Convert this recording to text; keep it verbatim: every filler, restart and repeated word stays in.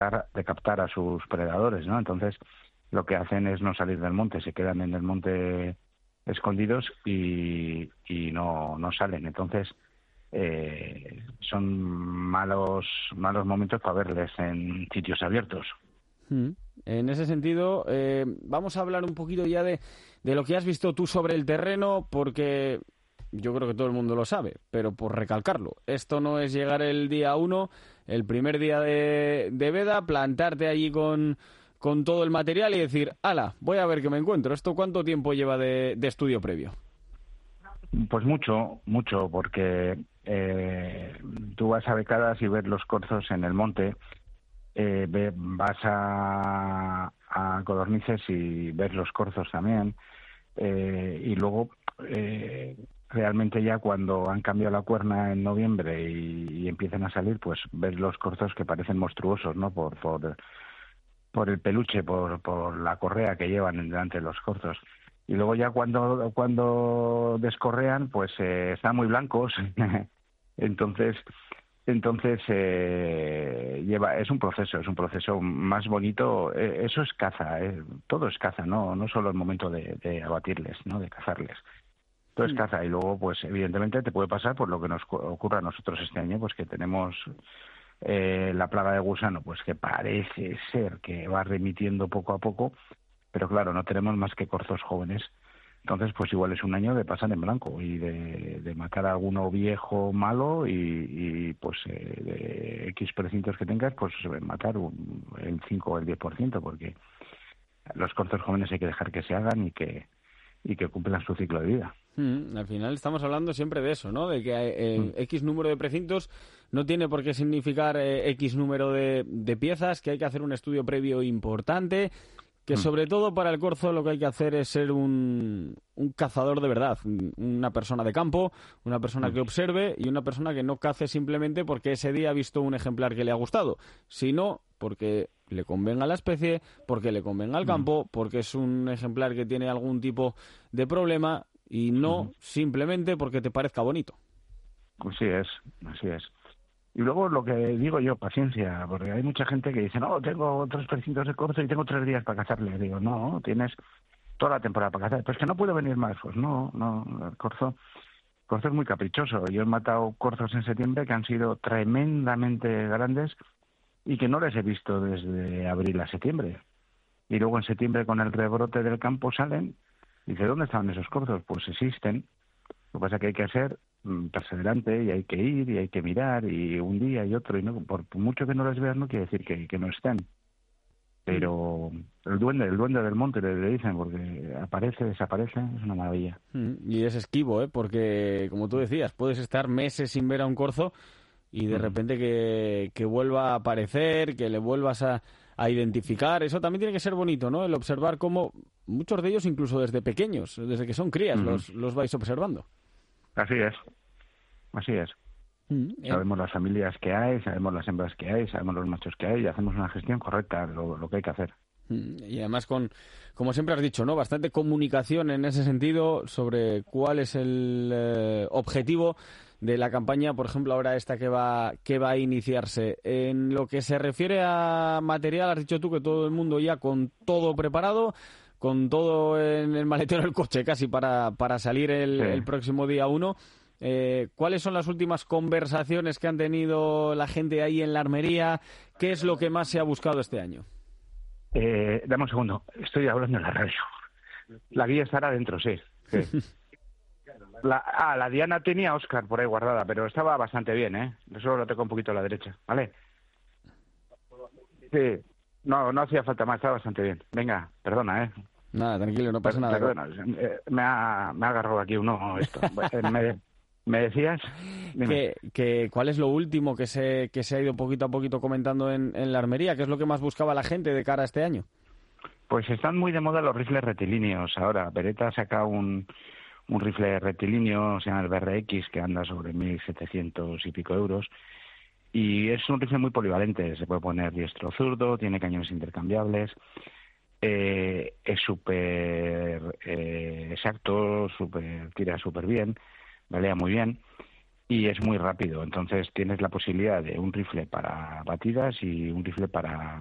de captar a sus predadores, ¿no? Entonces, lo que hacen es no salir del monte, se quedan en el monte escondidos y, y no, no salen. Entonces, eh, son malos malos momentos para verles en sitios abiertos. Mm. En ese sentido, eh, vamos a hablar un poquito ya de, de lo que has visto tú sobre el terreno, porque yo creo que todo el mundo lo sabe, pero por recalcarlo, esto no es llegar el día uno, el primer día de, de veda, plantarte allí con, con todo el material y decir, ala, voy a ver qué me encuentro. ¿Esto cuánto tiempo lleva de, de estudio previo? Pues mucho, mucho, porque eh, tú vas a becadas y ves los corzos en el monte, eh, ve, vas a, a codornices y ves los corzos también, eh, y luego eh, realmente ya cuando han cambiado la cuerna en noviembre y, y empiezan a salir, pues ves los corzos que parecen monstruosos, ¿no? Por, por, por el peluche, por, por la correa que llevan delante de los corzos. Y luego ya cuando cuando descorrean, pues eh, están muy blancos. entonces entonces eh, lleva es un proceso, es un proceso más bonito. Eh, eso es caza, eh, todo es caza, no no solo el momento de, de abatirles, no de cazarles. Todo es caza y luego, pues evidentemente te puede pasar por lo que nos ocurra a nosotros este año, pues que tenemos eh, la plaga de gusano, pues que parece ser que va remitiendo poco a poco. Pero claro, no tenemos más que corzos jóvenes. Entonces, pues igual es un año de pasar en blanco y de, de matar a alguno viejo malo y, y pues eh, de X precintos que tengas, pues matar un, el cinco o el diez por ciento, porque los corzos jóvenes hay que dejar que se hagan y que y que cumplan su ciclo de vida. Mm, al final estamos hablando siempre de eso, ¿no? De que eh, Mm. X número de precintos no tiene por qué significar eh, X número de, de piezas, que hay que hacer un estudio previo importante, que sobre todo para el corzo lo que hay que hacer es ser un, un cazador de verdad, una persona de campo, una persona que observe y una persona que no cace simplemente porque ese día ha visto un ejemplar que le ha gustado, sino porque le convenga a la especie, porque le convenga al campo, porque es un ejemplar que tiene algún tipo de problema y no simplemente porque te parezca bonito. Así es, así es. Y luego lo que digo yo, paciencia, porque hay mucha gente que dice, no, tengo tres precintos de corzo y tengo tres días para cazarle. Digo, no, tienes toda la temporada para cazar. Pues que no puedo venir más. Pues no, no, el corzo, el corzo es muy caprichoso. Yo he matado corzos en septiembre que han sido tremendamente grandes y que no les he visto desde abril a septiembre. Y luego en septiembre con el rebrote del campo salen y dice, ¿dónde estaban esos corzos? Pues existen. Lo que pasa es que hay que ser perseverante y hay que ir y hay que mirar y un día y otro y no por mucho que no las veas no quiere decir que, que no estén, pero el duende el duende del monte le, le dicen porque aparece, desaparece, es una maravilla. Y es esquivo, ¿eh? Porque como tú decías, puedes estar meses sin ver a un corzo y de repente que, que vuelva a aparecer, que le vuelvas a, a identificar. Eso también tiene que ser bonito, ¿no? El observar cómo muchos de ellos incluso desde pequeños, desde que son crías, uh-huh. los, los vais observando. Así es, así es. Mm, sabemos las familias que hay, sabemos las hembras que hay, sabemos los machos que hay y hacemos una gestión correcta, lo, lo que hay que hacer. Y además con, como siempre has dicho, ¿no? Bastante comunicación en ese sentido sobre cuál es el eh, objetivo de la campaña, por ejemplo, ahora esta que va que va a iniciarse. En lo que se refiere a material, has dicho tú que todo el mundo ya con todo preparado, con todo en el maletero del coche casi para, para salir el, sí. el próximo día uno. Eh, ¿Cuáles son las últimas conversaciones que han tenido la gente ahí en la armería? ¿Qué es lo que más se ha buscado este año? Eh, dame un segundo, estoy hablando en la radio. La guía estará dentro, sí. sí. La, ah, la Diana tenía Oscar por ahí guardada, pero estaba bastante bien, ¿eh? Eso lo tengo un poquito a la derecha, ¿vale? Sí, no, no hacía falta más, estaba bastante bien. Venga, perdona, ¿eh? Nada, tranquilo, no pasa nada. Perdona, eh, me, ha, me ha agarrado aquí uno esto. me, ¿Me decías? Que, que, ¿Cuál es lo último que se, que se ha ido poquito a poquito comentando en, en la armería? ¿Qué es lo que más buscaba la gente de cara a este año? Pues están muy de moda los rifles rectilíneos ahora. Beretta ha sacado un, un rifle rectilíneo, se llama el B R X, que anda sobre mil setecientos y pico euros. Y es un rifle muy polivalente. Se puede poner diestro zurdo, tiene cañones intercambiables. Eh, es súper eh, exacto, super, tira súper bien, pelea muy bien y es muy rápido. Entonces tienes la posibilidad de un rifle para batidas y un rifle para